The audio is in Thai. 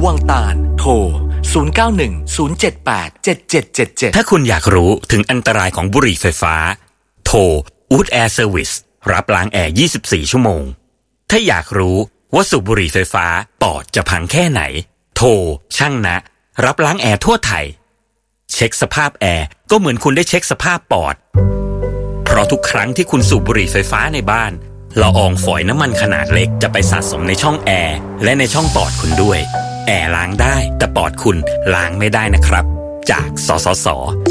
วังตาลโทร0910787777 ถ้าคุณอยากรู้ถึงอันตรายของบุหรี่ไฟฟ้าโทร Wood Air Service รับล้างแอร์24ชั่วโมงถ้าอยากรู้ว่าสูบบุหรี่ไฟฟ้าปอดจะพังแค่ไหนโทรช่างนะรับล้างแอร์ทั่วไทยเช็คสภาพแอร์ก็เหมือนคุณได้เช็คสภาพปอดเพราะทุกครั้งที่คุณสูบบุหรี่ไฟฟ้าในบ้านละอองฝอยน้ำมันขนาดเล็กจะไปสะสมในช่องแอร์และในช่องปอดคุณด้วยแอร์ล้างได้แต่ปอดคุณล้างไม่ได้นะครับจากสสส